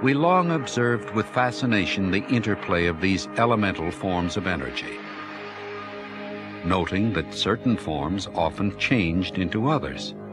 we long observed with fascination the interplay of these elemental forms of energy, noting that certain forms often changed into others.